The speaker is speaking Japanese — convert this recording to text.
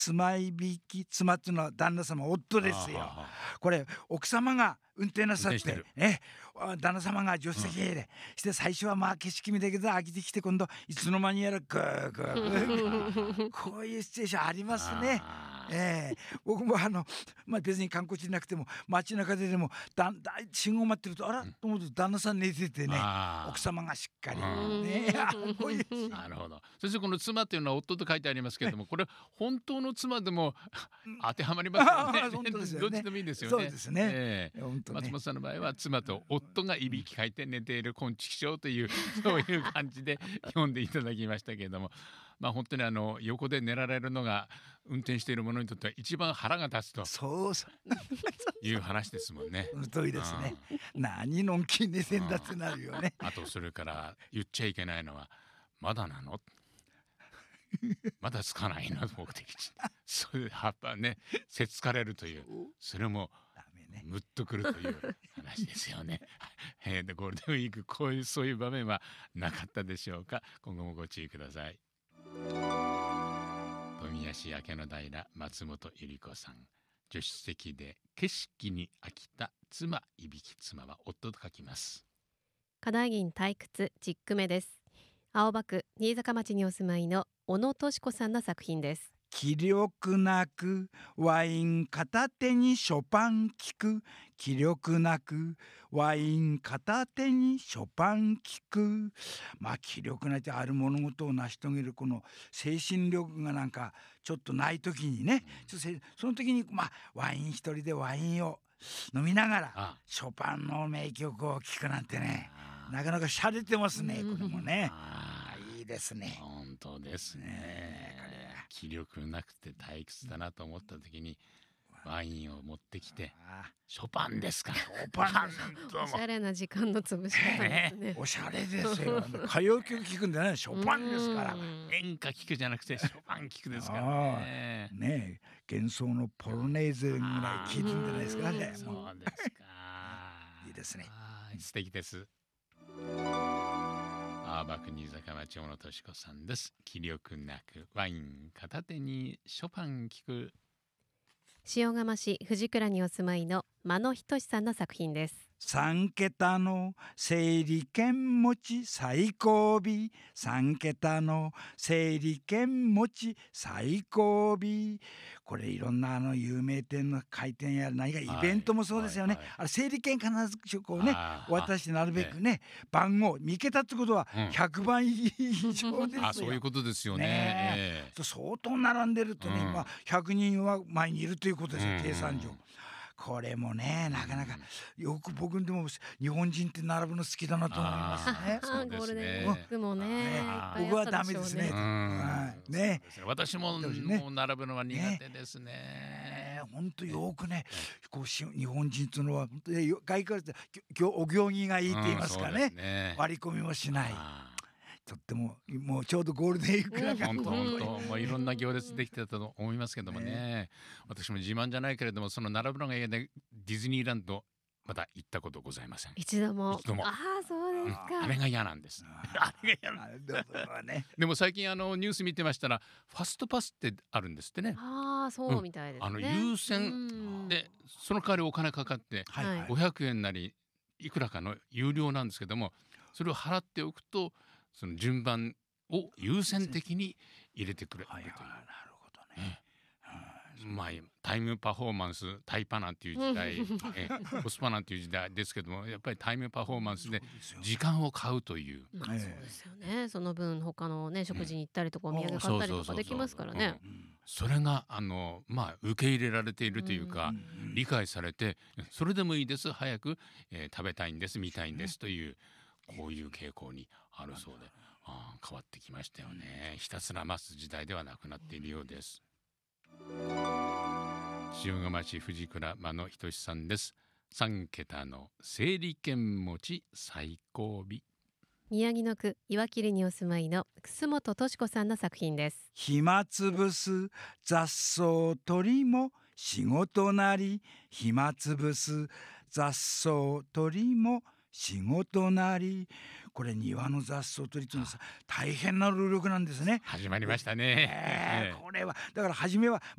妻いびき、妻っていうのは旦那様、夫ですよ。これ奥様が運転なさっ運転しててね、旦那様が助手席へで、して最初はまあ景色見だけど飽きてきて、今度いつの間にやらグーグーグーグーこういうシチュエーションありますね。僕も別に観光地なくても街中ででも信号待ってると、あらと思うと旦那さん寝ててね、奥様がしっかりね、こういうシーンなるほど。そしてこの妻というのは夫と書いてありますけれども、これ本当の妻でも当てはまりますよね。 本当ですよね。 どっちでもいいんですよね。 そうですね。本当ね。 松本さんの場合は妻と夫がいびきかいて寝ている昆虫症というそういう感じで読んでいただきましたけれども、本当に横で寝られるのが運転している者にとっては一番腹が立つという話ですもんね。 その通りですね。何のんきに寝てんだってなるよね。 あとそれから言っちゃいけないのは、まだなのまだつかないの目的地。それで葉っぱね、せっつかれるという、それもムッとくるという話ですよね。でゴールデンウィークそういう場面はなかったでしょうか。今後もご注意ください。富谷市明野平、松本百合子さん。助手席で景色に飽きた妻いびき、妻は夫と書きます。 課題銀退屈10句目です。青葉区新坂町にお住まいの小野敏子さんの作品です。 気力なくワイン片手にショパン聴く、気力なくワイン片手にショパン聴く。気力なくある物事を成し遂げるこの精神力がなんかちょっとない時にね、その時にワイン一人でワインを飲みながらショパンの名曲を聴くなんてね、なかなか洒落てますね。これもね、いいですね。 本当ですね。気力なくて退屈だなと思った時にワインを持ってきて、ショパンですか。ショパンおしゃれな時間の潰し方ですね。 おしゃれですよ。歌謡曲聴くんじゃない、ショパンですから。 演歌聴くじゃなくてショパン聴くですからね。 幻想のポロネーゼぐらい聴いてるんじゃないですかね。 そうですか。 いいですね。 素敵です。青葉区新坂町、小野敏子さんです。気力なくワイン片手にショパン聴く。 塩釜市藤倉にお住まいの間野仁さんの作品です。 3桁の整理券持ち最後尾、3桁の整理券持ち最後尾。これいろんな有名店の開店や何かイベントもそうですよね。整理券必ずこうね渡して、なるべくね番号見けたってことは100番以上ですよ。 そういうことですよね。 相当並んでるとね、100人は前にいるということですよ、計算上。これもね、なかなかよく僕でも日本人って並ぶの好きだなと思いますね。 ゴールデンウィークもね、 僕はダメですね。 私も並ぶのは苦手ですね。 本当よくね、日本人っていうのは本当に外からお行儀がいいって言いますかね。割り込みもしない。とってももうちょうどゴールデンウィークなんか本当もういろんな行列できてたと思いますけどもね。私も自慢じゃないけれども、その並ぶのが嫌でディズニーランドまだ行ったことございません。 一度も。そうですか。 あれが嫌なんです。あれが嫌なんです。でも最近ニュース見てましたら、ファストパスってあるんですってね。 そうみたいですね。 優先でその代わりお金かかって500円なりいくらかの有料なんですけども、それを払っておくとその順番を優先的に入れてくれるという。なるほどね。 タイムパフォーマンス、タイパなんていう時代コスパなんていう時代ですけども、やっぱりタイムパフォーマンスで時間を買うという。 そうですよね。その分他のね食事に行ったりとかお土産買ったりとかできますからね。 それが受け入れられているというか、理解されて、それでもいいです、早く食べたいんです、見たいんですという、こういう傾向にあるそうで、変わってきましたよね。ひたすら待つ時代ではなくなっているようです。塩釜市藤倉間野仁さんです。3桁の整理券持ち最後尾。 宮城野区岩切にお住まいの楠本敏子さんの作品です。 暇つぶす雑草取りも仕事なり、暇つぶす雑草取りも仕事なり。これ庭の雑草取りっていうのはさ大変な労力なんですね。 始まりましたね。 これはだから初めは